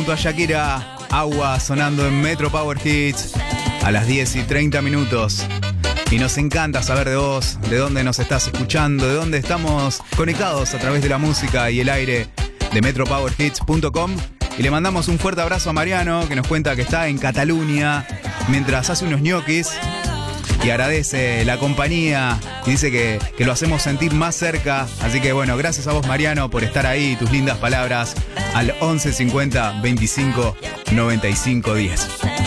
junto a Shakira, Agua, sonando en Metro Power Hits a las 10:30. Y nos encanta saber de vos, de dónde nos estás escuchando, de dónde estamos conectados a través de la música y el aire de metropowerhits.com. Y le mandamos un fuerte abrazo a Mariano, que nos cuenta que está en Cataluña mientras hace unos ñoquis y agradece la compañía y dice que lo hacemos sentir más cerca. Así que bueno, gracias a vos, Mariano, por estar ahí y tus lindas palabras al 11 50 25 95 10.